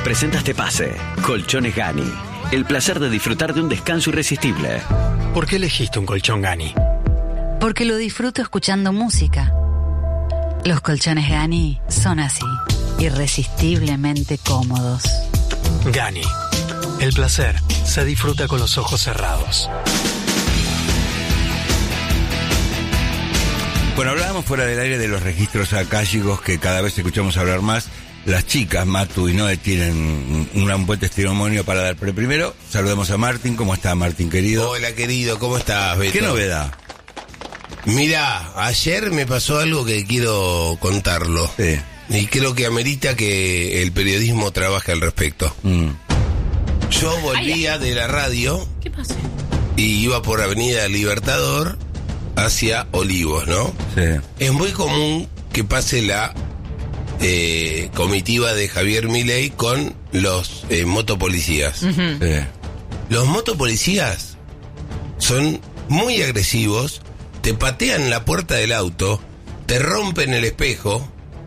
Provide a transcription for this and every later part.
presenta este pase. Colchones Gani. El placer de disfrutar de un descanso irresistible. ¿Por qué elegiste un colchón Gani? Porque lo disfruto escuchando música. Los colchones Gani son así, irresistiblemente cómodos. Gani. El placer se disfruta con los ojos cerrados. Bueno, hablábamos fuera del aire de los registros akáshicos que cada vez escuchamos hablar más. Las chicas, Matu y Noé, tienen un buen testimonio para dar. Pero primero, saludemos a Martín. ¿Cómo está, Martín, querido? Hola, querido, ¿cómo estás, Beto? ¿Qué novedad? Mirá, ayer me pasó algo que quiero contarlo. Sí. Y creo que amerita que el periodismo trabaje al respecto. Yo volvía de la radio. ¿Qué pasa? Y iba por Avenida Libertador hacia Olivos, ¿no? Sí. Es muy común que pase la comitiva de Javier Milei con los motopolicías. Uh-huh. Sí. Los motopolicías son muy agresivos, te patean la puerta del auto, te rompen el espejo,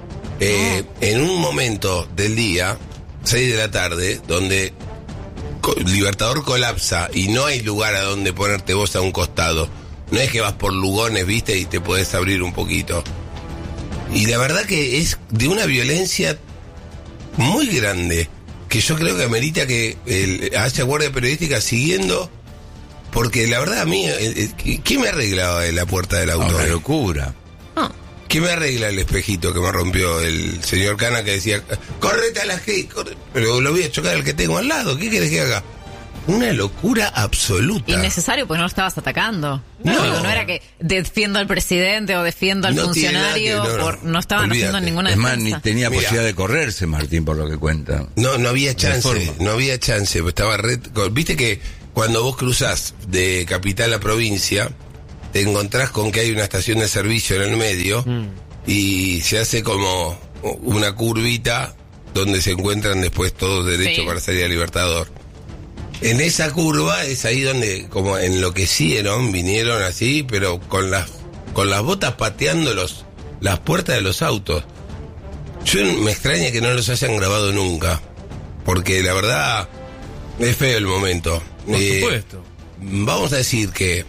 en un momento del día, 6 de la tarde, donde Libertador colapsa y no hay lugar a donde ponerte vos a un costado. No es que vas por Lugones, viste, y te podés abrir un poquito. Y la verdad que es de una violencia muy grande, que yo creo que amerita que haya guardia periodística siguiendo, porque la verdad a mí, ¿qué me arregla la puerta del auto? Una locura. ¿Qué me arregla el espejito que me rompió el señor Cana que decía, correte a la G, pero lo voy a chocar al que tengo al lado, ¿qué querés que haga? Una locura absoluta. Innecesario, porque no lo estabas atacando. No. No era que defiendo al presidente o defiendo al No tiene funcionario, nada que- no estaban Olvídate. haciendo ninguna Es más, defensa. ni tenía Mira. posibilidad de correrse, Martín, por lo que cuenta. No había chance, forma. no había chance, pues estaba viste que cuando vos cruzás de capital a provincia, te encontrás con que hay una estación de servicio en el medio y se hace como una curvita donde se encuentran después todos derechos Sí. para salir a Libertador. En esa curva es ahí donde como enloquecieron, vinieron así, pero con las botas pateando las puertas de los autos. Yo me extraña que no los hayan grabado nunca, porque la verdad es feo el momento. Por supuesto. Vamos a decir que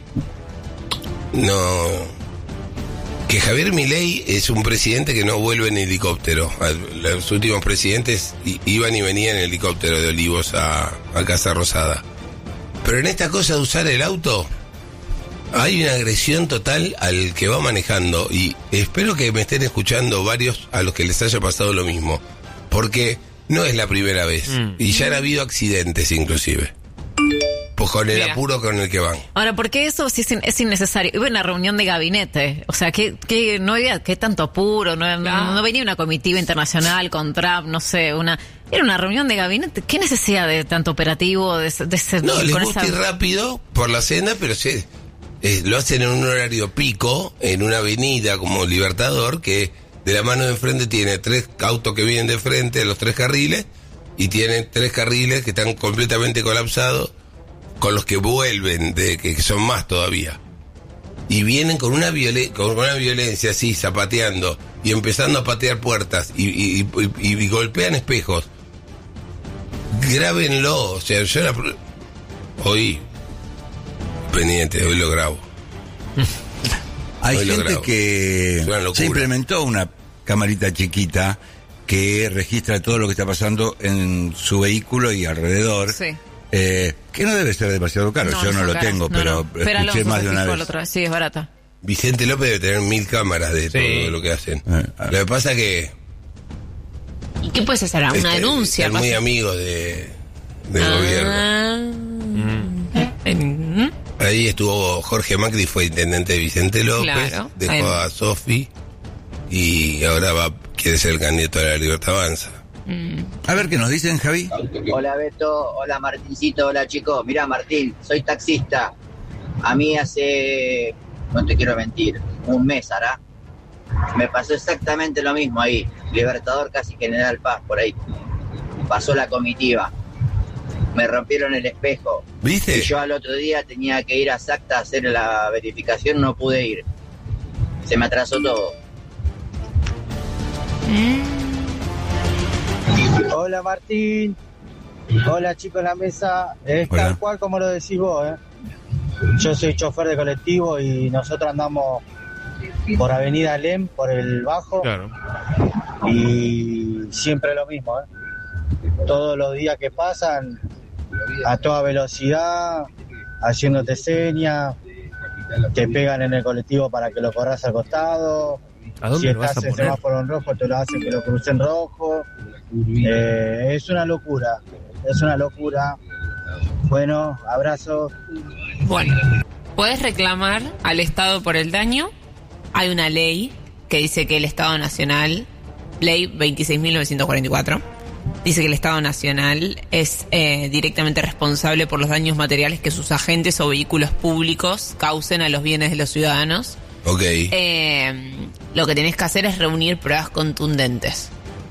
Javier Milei es un presidente que no vuelve en helicóptero. Los últimos presidentes iban y venían en helicóptero de Olivos a Casa Rosada. Pero en esta cosa de usar el auto, hay una agresión total al que va manejando. Y espero que me estén escuchando varios a los que les haya pasado lo mismo. Porque no es la primera vez. Y ya han habido accidentes inclusive. Pues con el Mira. apuro con el que van. Ahora, ¿por qué eso sí es innecesario? Hubo una reunión de gabinete, o sea, que no había que tanto apuro, no venía una comitiva internacional con Trump, no sé, era una reunión de gabinete. ¿Qué necesidad de tanto operativo, de ese... No, les con gusta ir rápido por la senda, pero lo hacen en un horario pico, en una avenida como Libertador, que de la mano de enfrente tiene 3 autos que vienen de frente, los 3 carriles, y tiene 3 carriles que están completamente colapsados, con los que vuelven, que son más todavía. Y vienen con una violencia así, zapateando, y empezando a patear puertas, y golpean espejos. Grábenlo, o sea, hoy pendiente, hoy lo grabo. Hay Hoy lo gente grabo. que Es una locura. se implementó una camarita chiquita que registra todo lo que está pasando en su vehículo y alrededor. Sí. Que no debe ser demasiado caro. Yo no lo tengo, pero escuché Alonso más se de una fijó vez. la otra vez. Sí, es barata. Vicente López debe tener 1000 cámaras de todo lo que hacen. Lo que pasa que ¿Y qué puedes hacer? ¿Una denuncia? están muy amigos del gobierno. Ahí estuvo Jorge Macri, fue intendente de Vicente López, Claro. dejó a Sofi y ahora quiere ser el candidato de la Libertad Avanza. A ver qué nos dicen, Javi. Hola Beto, hola Martincito, hola chicos. Mirá Martín, soy taxista. A mí hace, no te quiero mentir, un mes hará. Me pasó exactamente lo mismo ahí. Libertador casi General Paz, por ahí. Pasó la comitiva. Me rompieron el espejo. ¿Viste? Y yo al otro día tenía que ir a SACTA a hacer la verificación, no pude ir. Se me atrasó todo. Hola Martín, hola chicos en la mesa, es Hola. tal cual como lo decís vos, Yo soy chofer de colectivo y nosotros andamos por Avenida Alem, por el Bajo, Claro. y siempre lo mismo, Todos los días que pasan, a toda velocidad, haciéndote señas, te pegan en el colectivo para que lo corras al costado. ¿A dónde Si lo vas estás a en poner? semáforo en rojo, te lo hacen que lo crucen rojo. Es una locura, es una locura. Bueno, abrazos. Bueno, puedes reclamar al Estado por el daño. Hay una ley que dice que el Estado Nacional, ley 26.944, dice que el Estado Nacional es directamente responsable por los daños materiales que sus agentes o vehículos públicos causen a los bienes de los ciudadanos. Ok. Lo que tenés que hacer es reunir pruebas contundentes.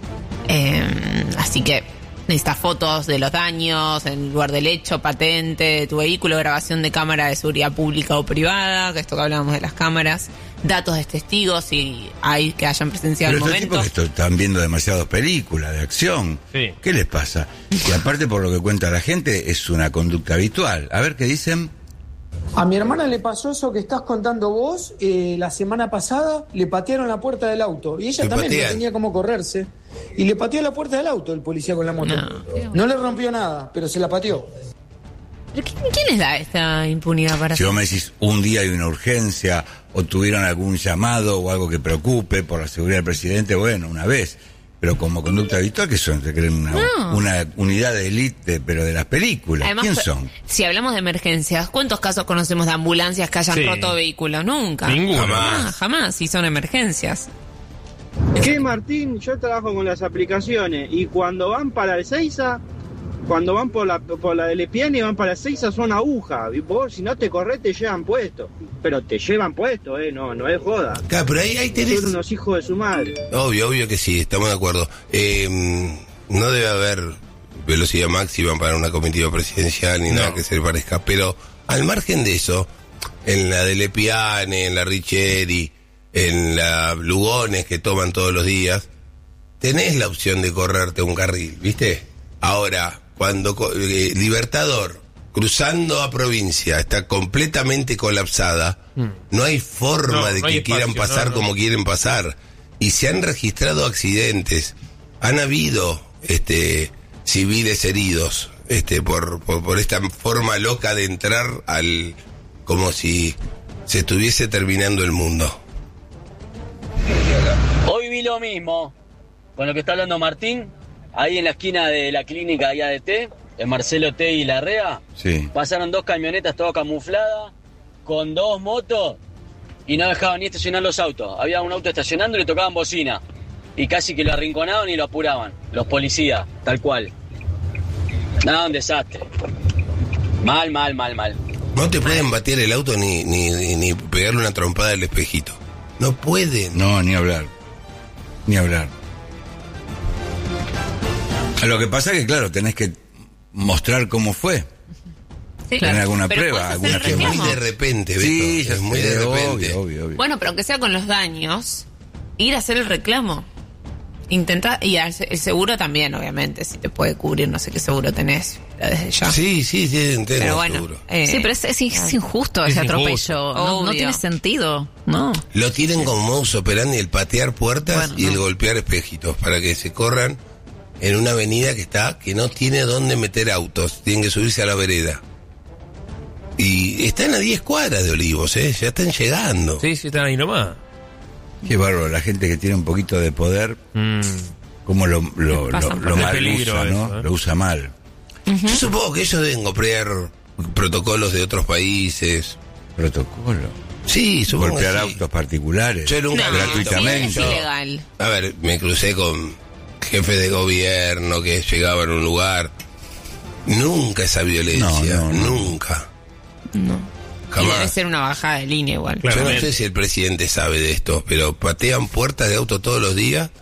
Así que necesitas fotos de los daños, en el lugar del hecho, patente de tu vehículo, grabación de cámara de seguridad pública o privada, que esto que hablábamos de las cámaras, datos de testigos si hay que hayan presenciado Pero el estos momento. tipos que están viendo demasiadas películas de acción. Sí. ¿Qué les pasa? Y aparte, por lo que cuenta la gente, es una conducta habitual. A ver qué dicen. A mi hermana le pasó eso que estás contando vos. La semana pasada le patearon la puerta del auto y ella ¿Le también patean? no tenía cómo correrse y le pateó la puerta del auto el policía con la moto. No le rompió nada, pero se la pateó. ¿Pero quién les da esta impunidad para Si hacer? vos me decís un día hay una urgencia o tuvieron algún llamado o algo que preocupe por la seguridad del presidente, bueno, una vez. Pero como conducta habitual, ¿qué son? ¿Se creen una unidad de élite, pero de las películas? Además, ¿Quién son? Si hablamos de emergencias, ¿cuántos casos conocemos de ambulancias que hayan Sí. roto vehículos? Nunca. Ninguno. Jamás, si son emergencias. ¿Qué, Martín? Yo trabajo con las aplicaciones y cuando van para el Seiza, cuando van por la del Epiane y van para el Seiza son agujas. Y vos, si no te corres, te llevan puesto. Pero te llevan puesto, no es joda. Claro, pero ahí tenés... Son unos hijos de su madre. Obvio que sí, estamos de acuerdo. No debe haber velocidad máxima para una comitiva presidencial ni nada que se le parezca, pero al margen de eso, en la del Epiane, en la Richeri, en la Lugones que toman todos los días, tenés la opción de correrte un carril, ¿viste? Ahora, cuando Libertador, cruzando a provincia, está completamente colapsada, no hay forma de no hay que quieran espacio, pasar no. como quieren pasar. Y se han registrado accidentes, han habido civiles heridos por esta forma loca de entrar como si se estuviese terminando el mundo. Hoy vi lo mismo con lo que está hablando Martín, ahí en la esquina de la clínica de ADT, en Marcelo T. y Larrea. Sí. Pasaron 2 camionetas todas camufladas, con 2 motos, y no dejaban ni estacionar los autos. Había un auto estacionando y le tocaban bocina. Y casi que lo arrinconaban y lo apuraban. Los policías, tal cual. Nada, un desastre. Mal. No te pueden batear el auto ni pegarle una trompada al espejito. No pueden. No, ni hablar. Lo que pasa es que, claro, tenés que mostrar cómo fue. Sí, ¿Tener alguna pero prueba? puedes hacer ¿Alguna Es muy reclamo. de repente, Beto. Sí, ya es muy de sé, repente. obvio. Bueno, pero aunque sea con los daños, ir a hacer el reclamo. Intenta, y el seguro también, obviamente, si te puede cubrir, no sé qué seguro tenés, desde ya. Sí, Pero tengo bueno, seguro. Sí, pero es injusto Es ese injusto. atropello. No Obvio. tiene sentido, ¿no? Lo tienen como modus operandi el patear puertas Bueno, y el no. golpear espejitos para que se corran en una avenida que no tiene dónde meter autos, tienen que subirse a la vereda. Y están a 10 cuadras de Olivos, ya están llegando. Sí, están ahí nomás. Qué bárbaro, la gente que tiene un poquito de poder, cómo lo mal peligro usa, ¿no? eso, Lo usa mal. Yo supongo que ellos deben copiar protocolos de otros países. Protocolo. Sí, supongo Golpear que sí. autos particulares. Yo nunca No, lo he visto. gratuitamente. es ilegal. A ver, me crucé con jefes de gobierno que llegaban a un lugar. Nunca esa violencia, No. nunca. No. Y Jamás. debe ser una bajada de línea igual. Yo no sé si el presidente sabe de esto, pero patean puertas de auto todos los días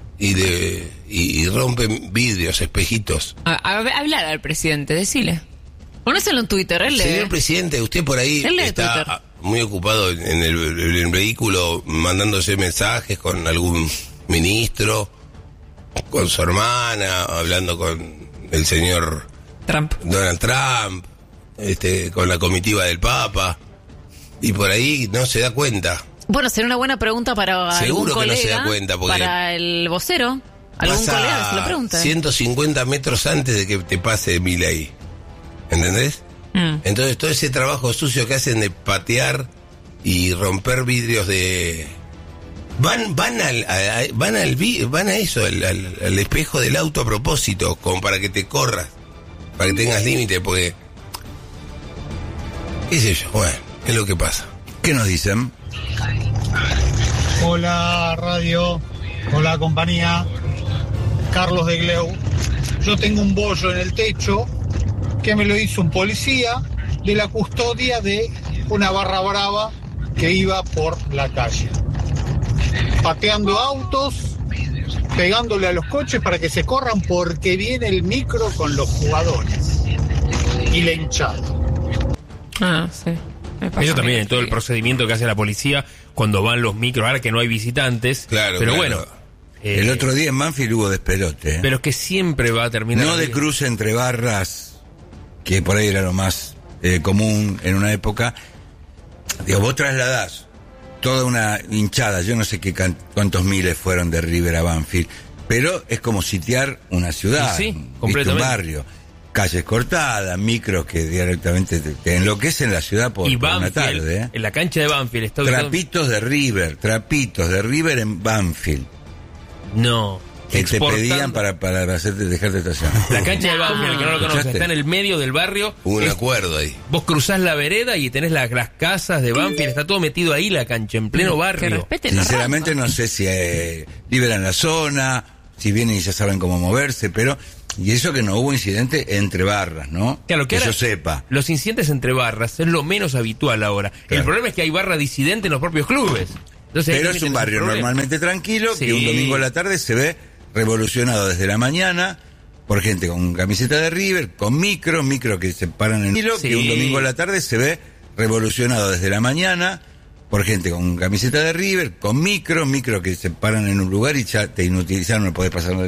y rompen vidrios, espejitos. Hablar al presidente, decile. Ponéselo en Twitter, él Señor lee. presidente, usted por ahí Él lee está Twitter. muy ocupado en el vehículo mandándose mensajes con algún ministro. con su hermana, hablando con el señor Donald Trump, con la comitiva del Papa, y por ahí no se da cuenta. Bueno, sería una buena pregunta para Seguro algún colega, que no se da cuenta, porque para el vocero, algún colega que se lo pregunte. 150 metros antes de que te pase Milei, ¿entendés? Entonces todo ese trabajo sucio que hacen de patear y romper vidrios van a eso, al espejo del auto a propósito, como para que te corras, para que tengas límite, porque qué sé yo, bueno, es lo que pasa. ¿Qué nos dicen? Hola radio, hola compañía, Carlos de Gleu. Yo tengo un bollo en el techo que me lo hizo un policía de la custodia de una barra brava que iba por la calle, pateando autos, pegándole a los coches para que se corran porque viene el micro con los jugadores y la hinchada. Sí. Eso también, todo el procedimiento que hace la policía cuando van los micros, ahora que no hay visitantes. Claro, pero claro. bueno. El otro día en Banfield hubo despelote. Pero es que siempre va a terminar. No de cruce entre barras, que por ahí era lo más común en una época. Digo, vos trasladás toda una hinchada, yo no sé cuántos miles fueron de River a Banfield, pero es como sitiar una ciudad, sí, ¿viste? Un barrio. Calles cortadas, micros que directamente te enloquecen la ciudad por una tarde. En la cancha de Banfield está trapitos de River en Banfield. No. Que te pedían para dejarte estacionar. La cancha de Banfield, que no lo conoce, está en el medio del barrio. Hubo un acuerdo ahí. Vos cruzás la vereda y tenés las casas de Banfield, está todo metido ahí la cancha, en pleno barrio. Sinceramente no sé si liberan la zona, si vienen y ya saben cómo moverse, pero... Y eso que no hubo incidente entre barras, ¿no? Claro, que yo sepa. Los incidentes entre barras es lo menos habitual ahora. Claro. El problema es que hay barra disidente en los propios clubes. Entonces, pero es un barrio normalmente tranquilo, que un domingo a la tarde se ve revolucionado desde la mañana por gente con camiseta de River, con micro que se paran en el que un domingo a la tarde se ve revolucionado desde la mañana por gente con camiseta de River, con micro que se paran en un lugar y ya te inutilizaron, no podés pasar